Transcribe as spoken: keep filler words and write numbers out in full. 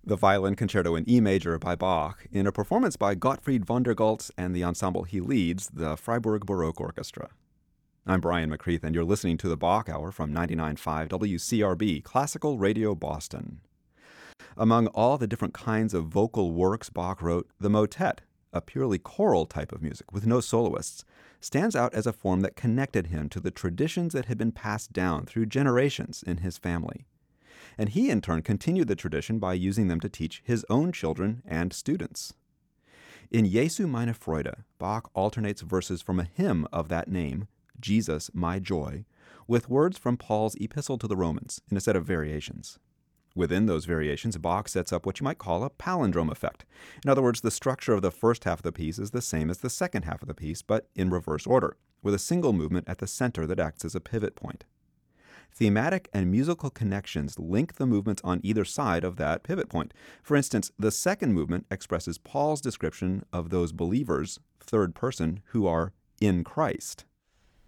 The Violin Concerto in E major by Bach, in a performance by Gottfried von der Goltz and the ensemble he leads, the Freiburg Baroque Orchestra. I'm Brian McCreath, and you're listening to the Bach Hour from ninety-nine point five W C R B, Classical Radio Boston. Among all the different kinds of vocal works Bach wrote, the motet, a purely choral type of music with no soloists, stands out as a form that connected him to the traditions that had been passed down through generations in his family. And he in turn continued the tradition by using them to teach his own children and students. In Jesu meine Freude, Bach alternates verses from a hymn of that name, Jesus, My Joy, with words from Paul's epistle to the Romans in a set of variations. Within those variations, Bach sets up what you might call a palindrome effect. In other words, the structure of the first half of the piece is the same as the second half of the piece, but in reverse order, with a single movement at the center that acts as a pivot point. Thematic and musical connections link the movements on either side of that pivot point. For instance, the second movement expresses Paul's description of those believers, third person, who are in Christ.